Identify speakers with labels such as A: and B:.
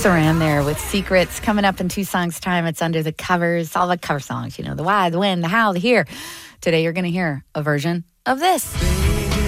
A: Saran there with Secrets. Coming up in 2 songs' time, it's Under the Covers. All the cover songs, the why, the when, the how, the here. Today you're going to hear a version of this.